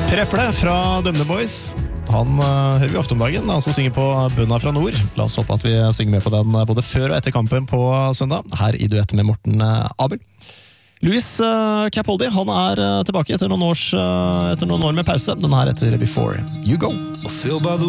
Preple fra Dømne Boys. Han hører vi ofte om dagen, han som synger på Bønna fra Nord. La oss håpe at vi synger med på den både før og etter kampen på søndag, her i duett med Morten Abel. Louis Capaldi, han tilbake etter noen år med pause. Den her etter Before You Go.